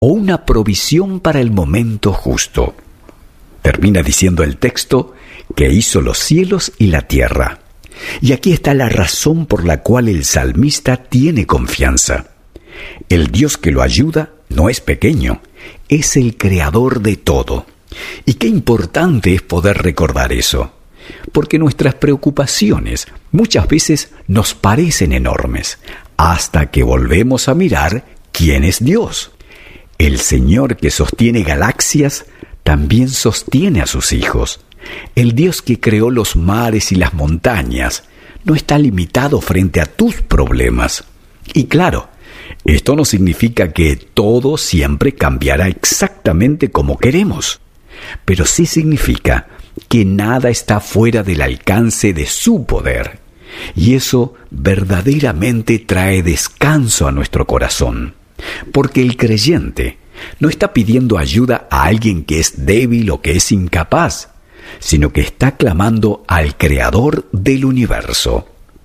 o una provisión para el momento justo. Termina diciendo el texto que hizo los cielos y la tierra. Y aquí está la razón por la cual el salmista tiene confianza. El Dios que lo ayuda no es pequeño, es el creador de todo. Y qué importante es poder recordar eso, porque nuestras preocupaciones muchas veces nos parecen enormes, hasta que volvemos a mirar quién es Dios. El Señor que sostiene galaxias también sostiene a sus hijos. El Dios que creó los mares y las montañas no está limitado frente a tus problemas. Y claro, esto no significa que todo siempre cambiará exactamente como queremos, pero sí significa que nada está fuera del alcance de su poder. Y eso verdaderamente trae descanso a nuestro corazón, porque el creyente no está pidiendo ayuda a alguien que es débil o que es incapaz, sino que está clamando al Creador del universo.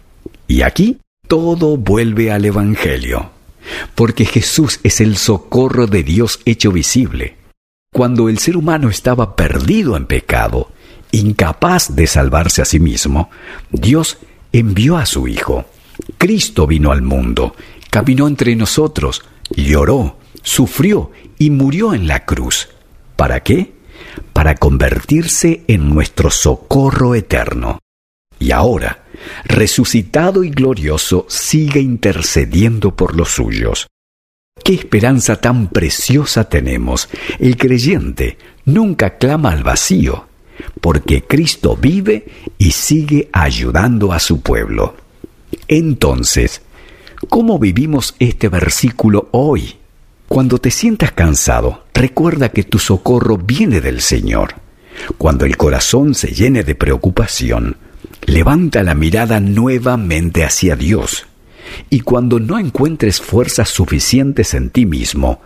Y aquí todo vuelve al Evangelio, porque Jesús es el socorro de Dios hecho visible. Cuando el ser humano estaba perdido en pecado, incapaz de salvarse a sí mismo, Dios envió a su Hijo. Cristo vino al mundo, caminó entre nosotros, lloró, sufrió y murió en la cruz. ¿Para qué? Para convertirse en nuestro socorro eterno. Y ahora, resucitado y glorioso, sigue intercediendo por los suyos. ¡Qué esperanza tan preciosa tenemos! El creyente nunca clama al vacío, porque Cristo vive y sigue ayudando a su pueblo. Entonces, ¿cómo vivimos este versículo hoy? Cuando te sientas cansado, recuerda que tu socorro viene del Señor. Cuando el corazón se llene de preocupación, levanta la mirada nuevamente hacia Dios. Y cuando no encuentres fuerzas suficientes en ti mismo,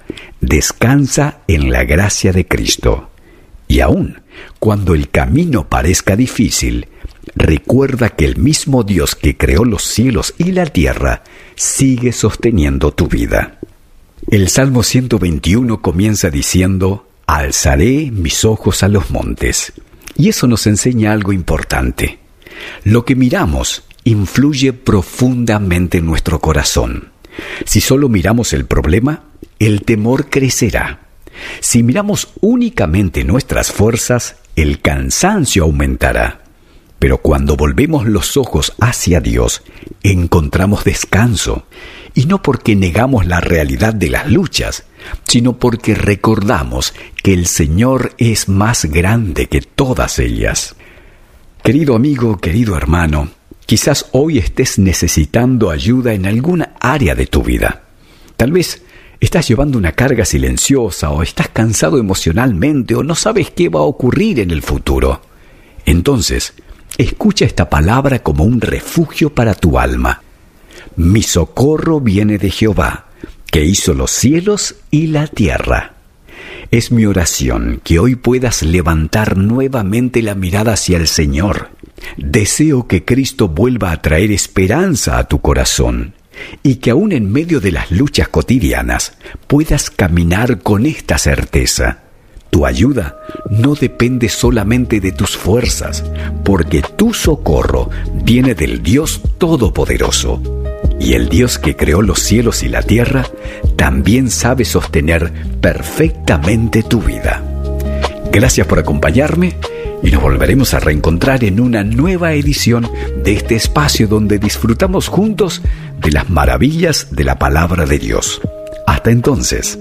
descansa en la gracia de Cristo. Y aún cuando el camino parezca difícil, recuerda que el mismo Dios que creó los cielos y la tierra sigue sosteniendo tu vida. El Salmo 121 comienza diciendo: alzaré mis ojos a los montes. Y eso nos enseña algo importante. Lo que miramos influye profundamente en nuestro corazón. Si solo miramos el problema, el temor crecerá. Si miramos únicamente nuestras fuerzas, el cansancio aumentará. Pero cuando volvemos los ojos hacia Dios, encontramos descanso. Y no porque negamos la realidad de las luchas, sino porque recordamos que el Señor es más grande que todas ellas. Querido amigo, querido hermano, quizás hoy estés necesitando ayuda en alguna área de tu vida. Tal vez estás llevando una carga silenciosa, o estás cansado emocionalmente, o no sabes qué va a ocurrir en el futuro. Entonces, escucha esta palabra como un refugio para tu alma. Mi socorro viene de Jehová, que hizo los cielos y la tierra. Es mi oración que hoy puedas levantar nuevamente la mirada hacia el Señor. Deseo que Cristo vuelva a traer esperanza a tu corazón y que aún en medio de las luchas cotidianas puedas caminar con esta certeza. Tu ayuda no depende solamente de tus fuerzas, porque tu socorro viene del Dios Todopoderoso. Y el Dios que creó los cielos y la tierra también sabe sostener perfectamente tu vida. Gracias por acompañarme y nos volveremos a reencontrar en una nueva edición de este espacio donde disfrutamos juntos de las maravillas de la palabra de Dios. Hasta entonces.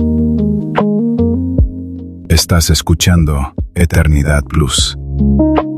Estás escuchando Eternidad Plus.